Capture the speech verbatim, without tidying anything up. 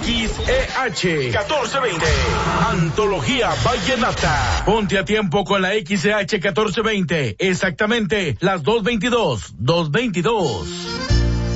X E H catorce veinte. Antología Vallenata. Ponte a tiempo con la X E H catorce veinte. Exactamente las dos veintidós. dos veintidós.